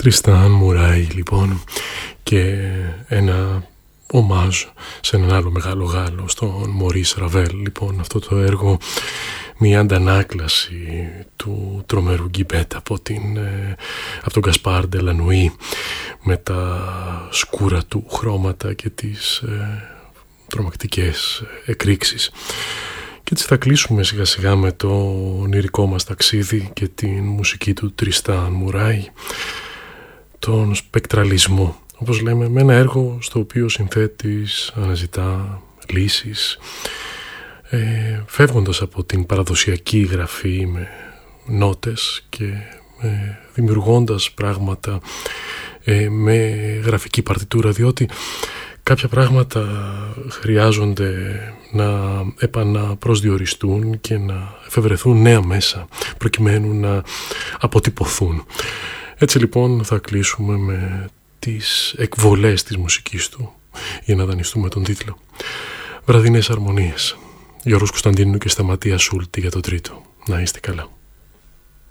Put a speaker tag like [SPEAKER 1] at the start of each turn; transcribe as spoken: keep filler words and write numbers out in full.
[SPEAKER 1] Τριστάν Μουράι λοιπόν, και ένα ομάζ σε έναν άλλο μεγάλο Γάλλο, στον Μωρίς Ραβέλ. Λοιπόν, αυτό το έργο, μια αντανάκλαση του τρομερού Γκιμπέτ από, την, από τον Γκασπάρ Ντελανουί, με τα σκούρα του χρώματα και τις ε, τρομακτικές εκρήξεις. Και έτσι θα κλείσουμε σιγά σιγά με το ονειρικό μας ταξίδι και την μουσική του Τριστάν Μουράι, τον σπεκτραλισμό, όπως λέμε, με ένα έργο στο οποίο ο συνθέτης αναζητά λύσεις, ε, φεύγοντας από την παραδοσιακή γραφή με νότες και ε, δημιουργώντας πράγματα ε, με γραφική παρτιτούρα, διότι κάποια πράγματα χρειάζονται να επαναπροσδιοριστούν και να εφευρεθούν νέα μέσα προκειμένου να αποτυπωθούν. Έτσι λοιπόν θα κλείσουμε με τις εκβολές της μουσικής του για να δανειστούμε τον τίτλο. Βραδινές αρμονίες. Γιώργος Κωνσταντίνου και Σταματία Σούλτη για το τρίτο. Να είστε καλά.